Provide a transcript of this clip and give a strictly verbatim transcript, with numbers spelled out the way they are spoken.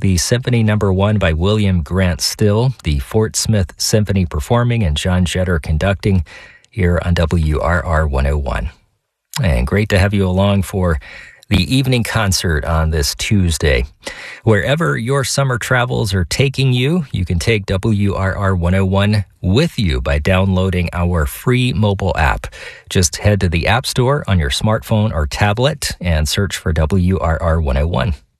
the Symphony Number One by William Grant Still, the Fort Smith Symphony performing and John Jetter conducting here on W R R one oh one. And great to have you along for the evening concert on this Tuesday. Wherever your summer travels are taking you, you can take W R R one oh one with you by downloading our free mobile app. Just head to the App Store on your smartphone or tablet and search for W R R one oh one.